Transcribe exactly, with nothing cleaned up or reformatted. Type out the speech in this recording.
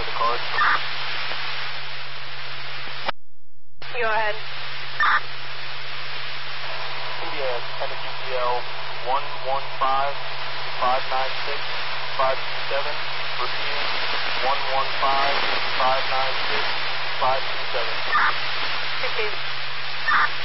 for the card. Go ahead. India, Tennessee P L one one five five nine six five two seven. Repeating, one one five five nine six five two seven. Repeat.